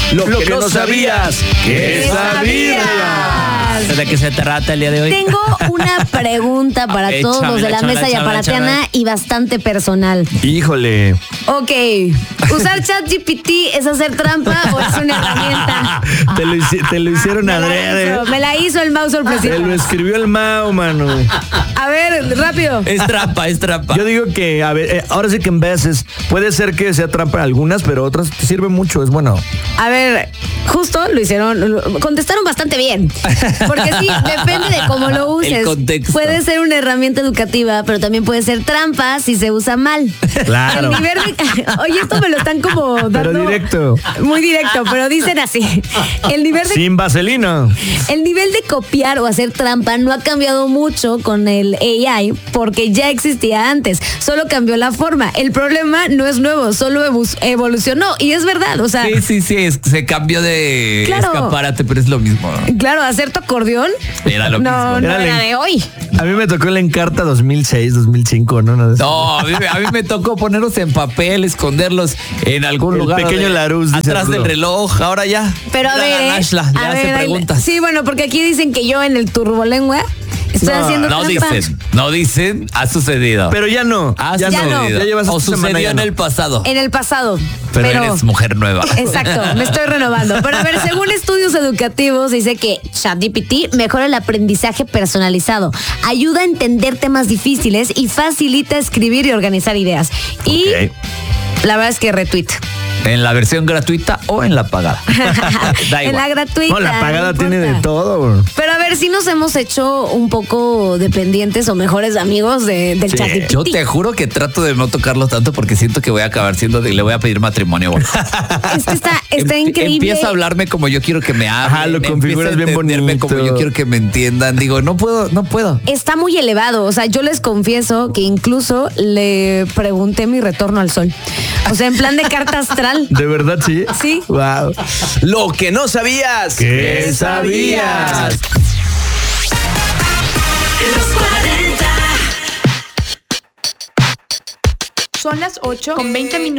Lo que no sabías que sabías. ¿De qué se trata el día de hoy? Tengo una pregunta para todos los de la mesa y aparateana y bastante personal. Híjole. Ok, ¿usar ChatGPT es hacer trampa o es una herramienta? Te lo hicieron adrede. Me la hizo el Mau sorpresivo. Te lo escribió el Mau, mano. A ver, rápido. Es trampa, es trampa. Yo digo que, a ver, ahora sí que en veces puede ser que sea trampa algunas, pero otras te sirve mucho, es bueno. A ver, justo lo hicieron, contestaron bastante bien. Porque sí, depende de cómo lo uses. El contexto. Puede ser una herramienta educativa, pero también puede ser trampa si se usa mal. Claro. El nivel de... Oye, esto me lo están como dando... Pero directo. Muy directo, pero dicen así. El nivel de... Sin vaselina. El nivel de copiar o hacer trampa no ha cambiado mucho con el AI porque ya existía antes, solo cambió la forma. El problema no es nuevo, solo evolucionó y es verdad, o sea... Sí, se cambió de escaparate, pero es lo mismo. Claro, hacer tu acordeón era lo mismo. No era de hoy. A mí me tocó el Encarta 2006, 2005, ¿no? No, a mí me tocó ponerlos en papel, esconderlos en algún lugar. El pequeño Larus. Atrás del reloj, ahora ya. Pero a ver, Ashla, le hace preguntas. Sí, bueno, porque aquí dicen que yo en el turbolengua estoy haciendo trampa. No dicen, ha sucedido. Pero ya no. Ya no. Ya llevas o sucedió en no. el pasado. En el pasado. Pero eres mujer nueva. Exacto, me estoy renovando. Pero a ver, según estudios educativos, dice que ChatGPT mejora el aprendizaje personalizado, ayuda a entender temas difíciles y facilita escribir y organizar ideas. Y la verdad es que retweet. ¿En la versión gratuita o en la pagada? Da igual. En la gratuita. No, la pagada tiene de todo. Pero a ver, si nos hemos hecho un poco dependientes o mejores amigos del ChatGPT. Yo te juro que trato de no tocarlo tanto porque siento que voy a acabar le voy a pedir matrimonio. Es que está increíble. Empieza a hablarme como yo quiero que me hable. Ajá, lo configuras bien bonito. Como yo quiero que me entiendan. Digo, no puedo. Está muy elevado. O sea, yo les confieso que incluso le pregunté mi retorno al sol. O sea, en plan de carta astral. ¿De verdad sí? Sí. Wow. Lo que no sabías. ¿Qué sabías? Los 40. Son las 8:20 minutos.